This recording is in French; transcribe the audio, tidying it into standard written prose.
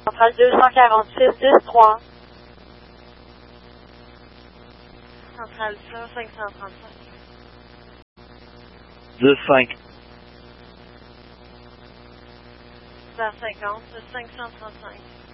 centrale 246, 10-3. Centrale 535. 2-5. Vers 50, 535.